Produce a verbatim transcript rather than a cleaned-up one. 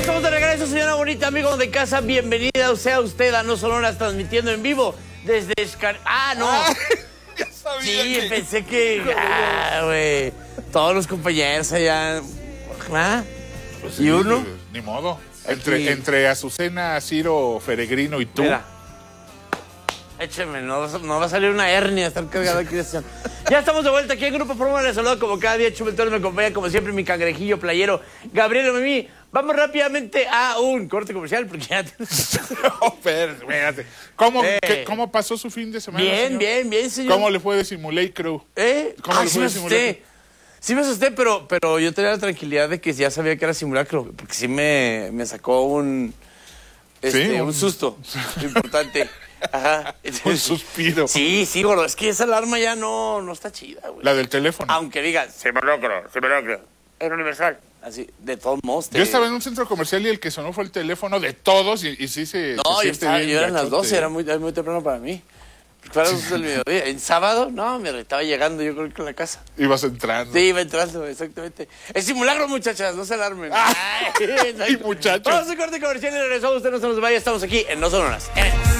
estamos de regreso, señora bonita, amigo de casa. Bienvenida sea usted a No Sonoras, transmitiendo en vivo desde Escar... Ah, no. Ah, ya sabía sí, que... pensé que... Ah, güey. Todos los compañeros allá... ¿Ah? Pues ¿Y sí, uno? pues, ni modo. Aquí. Entre, entre Azucena, Ciro, Peregrino y tú. Mira. Écheme, no, no va a salir una hernia estar cargado aquí de esta. Ya estamos de vuelta aquí en Grupo Fórmula. Les saludo como cada día. Chumel Torres me acompaña como siempre mi cangrejillo playero Gabriel Mimi. Vamos rápidamente a un corte comercial porque ya... No, pero, espérate. ¿Cómo, Eh. qué- ¿Cómo pasó su fin de semana, Bien, señor? bien, bien, señor. ¿Cómo le fue de Simulacro? ¿Eh? ¿Cómo Ah, le sí fue me de simulacro? asusté. Sí me asusté, pero, pero yo tenía la tranquilidad de que ya sabía que era simulacro. Porque sí me, me sacó un... Este, Sí, un, un- susto importante. Ajá. Un suspiro. Sí, sí, gordo. Es que esa alarma ya no, no está chida, güey. La del teléfono. Aunque diga, simulacro, simulacro. Era universal. Así, de todos modos. te- Yo estaba en un centro comercial y el que sonó fue el teléfono de todos y, y sí se. No, se yo, siente estaba, bien yo eran las gachote. doce, era muy, era muy temprano para mí. Porque fue a las doce del mediodía. En sábado, no, me estaba llegando yo creo que a la casa. Ibas entrando. Sí, iba entrando, exactamente. Es simulacro, muchachas, no se alarmen. Ah, Ay, exacto. y muchachos. Vamos a corte comercial y regresamos. Usted no se nos vaya, estamos aquí en No Sonoras. En